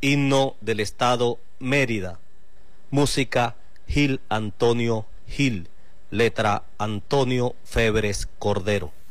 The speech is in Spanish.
Himno del Estado Mérida. Música Gil Antonio Gil. Letra Antonio Febres Cordero.